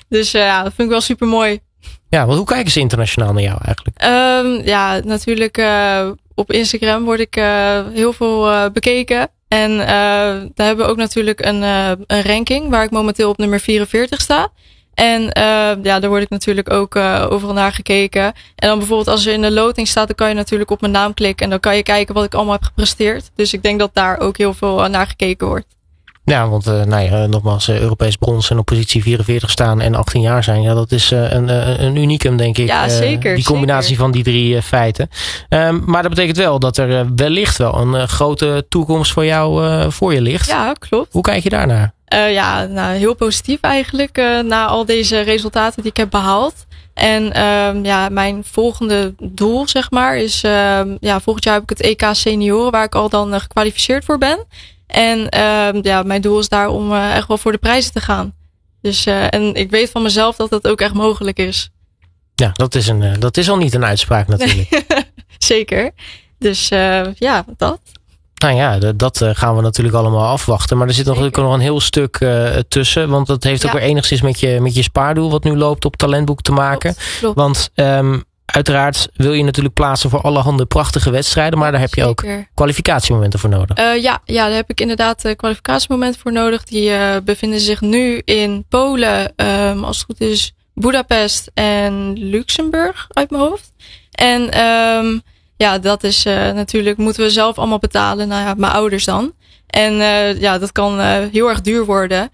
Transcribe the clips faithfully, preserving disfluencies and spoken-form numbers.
Dus uh, ja, dat vind ik wel super mooi. Ja, want hoe kijken ze internationaal naar jou eigenlijk? Um, ja, natuurlijk uh, op Instagram word ik uh, heel veel uh, bekeken. En uh, daar hebben we ook natuurlijk een, uh, een ranking waar ik momenteel op nummer vierenveertig sta. En uh, ja, daar word ik natuurlijk ook uh, overal naar gekeken. En dan bijvoorbeeld als er in de loting staat, dan kan je natuurlijk op mijn naam klikken. En dan kan je kijken wat ik allemaal heb gepresteerd. Dus ik denk dat daar ook heel veel uh, naar gekeken wordt. Ja, want uh, nou ja, nogmaals, uh, Europees brons en op positie vierenveertig staan en achttien jaar zijn. Ja, dat is uh, een, uh, een unicum, denk ik. Ja, zeker. Uh, die combinatie zeker. van die drie uh, feiten. Um, maar dat betekent wel dat er uh, wellicht wel een uh, grote toekomst voor jou uh, voor je ligt. Ja, klopt. Hoe kijk je daarnaar? Uh, ja, nou, heel positief eigenlijk. Uh, na al deze resultaten die ik heb behaald. En uh, ja, mijn volgende doel, zeg maar, is uh, ja, volgend jaar heb ik het E K Senioren, waar ik al dan uh, gekwalificeerd voor ben. En uh, ja, mijn doel is daar om uh, echt wel voor de prijzen te gaan. Dus uh, en ik weet van mezelf dat dat ook echt mogelijk is. Ja, dat is, een, uh, dat is al niet een uitspraak natuurlijk. Nee. Zeker. Dus uh, ja, dat. Nou ja, dat gaan we natuurlijk allemaal afwachten. Maar er zit natuurlijk nog een heel stuk uh, tussen. Want dat heeft ook ja. weer enigszins met je, met je spaardoel wat nu loopt op Talentboek te maken. Klopt, klopt. Want um, uiteraard wil je natuurlijk plaatsen voor allerhande prachtige wedstrijden. Maar daar heb je ook kwalificatiemomenten voor nodig. Uh, ja, ja, daar heb ik inderdaad uh, kwalificatiemomenten voor nodig. Die uh, bevinden zich nu in Polen, um, als het goed is, Budapest en Luxemburg uit mijn hoofd. En um, ja, dat is uh, natuurlijk, moeten we zelf allemaal betalen. Nou ja, mijn ouders dan. En uh, ja, dat kan uh, heel erg duur worden.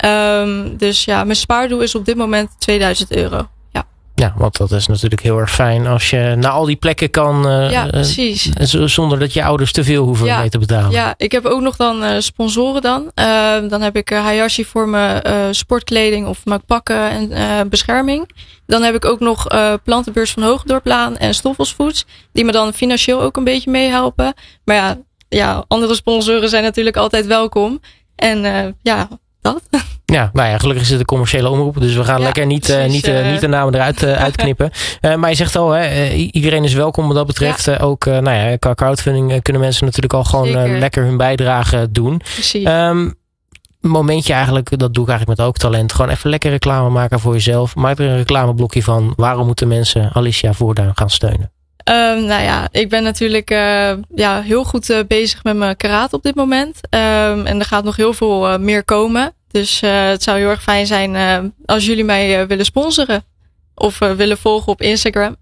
Um, dus ja, mijn spaardoel is op dit moment tweeduizend euro. Ja. Ja, want dat is natuurlijk heel erg fijn als je naar al die plekken kan. Uh, ja, precies. Uh, zonder dat je ouders te veel hoeven ja, mee te betalen. Ja, ik heb ook nog dan uh, sponsoren dan. Uh, dan heb ik uh, Hayashi voor mijn uh, sportkleding of mijn pakken en uh, bescherming. Dan heb ik ook nog uh, Plantenbeurs van Hoogdorplaan en Stoffels Foods. Die me dan financieel ook een beetje meehelpen. Maar ja, ja, andere sponsoren zijn natuurlijk altijd welkom. En uh, ja, dat. Ja, nou ja, gelukkig is het een commerciële omroep. Dus we gaan ja, lekker niet, precies, uh, niet, uh, niet de namen eruit uh, uitknippen. Uh, maar je zegt al, hè, uh, iedereen is welkom wat dat betreft. Ja. Uh, ook uh, nou ja, qua crowdfunding uh, kunnen mensen natuurlijk al gewoon uh, lekker hun bijdrage doen. Precies. Um, momentje eigenlijk, dat doe ik eigenlijk met Ook Talent. Gewoon even lekker reclame maken voor jezelf. Maak er een reclameblokje van. Waarom moeten mensen Alicia Voorduin gaan steunen? Um, nou ja, ik ben natuurlijk uh, ja, heel goed uh, bezig met mijn karate op dit moment. Um, en er gaat nog heel veel uh, meer komen. Dus uh, het zou heel erg fijn zijn uh, als jullie mij uh, willen sponsoren. Of uh, willen volgen op Instagram.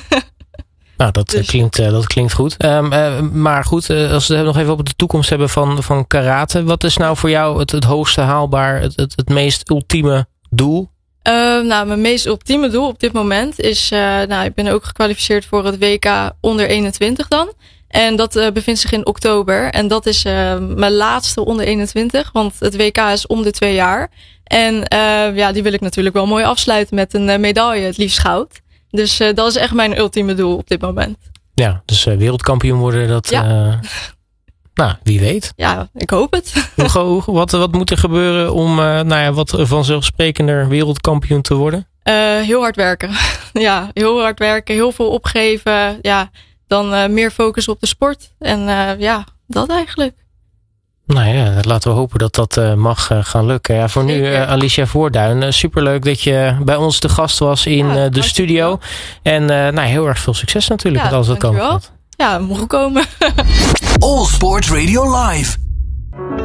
Nou, dat, dus. klinkt, uh, dat klinkt goed. Um, uh, maar goed, uh, als we het nog even op de toekomst hebben van, van karate. Wat is nou voor jou het, het hoogste haalbaar, het, het, het meest ultieme doel? Uh, nou, mijn meest ultieme doel op dit moment is... Uh, nou, ik ben ook gekwalificeerd voor het W K onder eenentwintig dan. En dat uh, bevindt zich in oktober. En dat is uh, mijn laatste onder eenentwintig. Want het W K is om de twee jaar. En uh, ja, die wil ik natuurlijk wel mooi afsluiten met een uh, medaille, het liefst goud. Dus uh, dat is echt mijn ultieme doel op dit moment. Ja, dus uh, wereldkampioen worden, dat... Ja. Uh, nou, wie weet. Ja, ik hoop het. Hoe, wat, wat moet er gebeuren om uh, nou ja, wat vanzelfsprekender wereldkampioen te worden? Uh, heel hard werken. Ja, heel hard werken, heel veel opgeven. Ja, dan uh, meer focus op de sport. En uh, ja, dat eigenlijk. Nou ja, laten we hopen dat dat uh, mag uh, gaan lukken. Ja, voor Zeker. nu uh, Alicia Voorduin. Uh, superleuk dat je bij ons te gast was in ja, uh, de studio. En uh, nou, heel erg veel succes natuurlijk. Ja, met alles wat komen gaat. Ja, mogen komen. All Sports Radio Live.